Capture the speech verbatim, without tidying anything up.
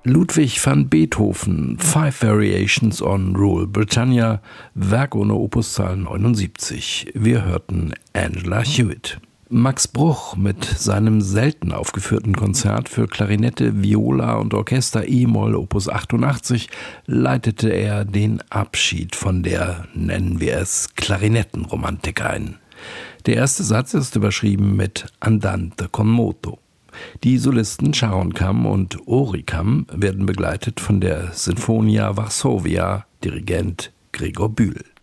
Ludwig van Beethoven, Five Variations on Rule Britannia, Werk ohne Opuszahl neunundsiebzig. Wir hörten Angela Hewitt. Max Bruch mit seinem selten aufgeführten Konzert für Klarinette, Viola und Orchester E-Moll Opus achtundachtzig leitete er den Abschied von der, nennen wir es, Klarinettenromantik ein. Der erste Satz ist überschrieben mit Andante con moto. Die Solisten Sharon Kam und Ori Kam werden begleitet von der Sinfonia Varsovia, Dirigent Gregor Bühl.